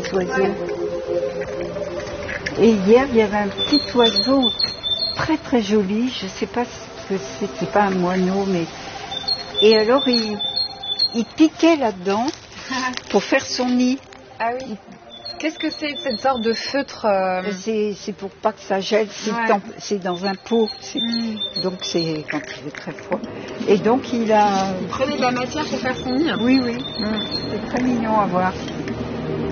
oiseaux. Et hier, il y avait un petit oiseau très très joli, je ne sais pas ce que c'est pas un moineau, mais... Et alors, il piquait là-dedans pour faire son nid. Ah oui. Qu'est-ce que c'est cette sorte de feutre C'est pour pas que ça gèle, c'est dans un pot, donc c'est quand il est très froid. Et donc il a... Vous prenez de la matière pour faire son nid? Oui, c'est très mignon à voir.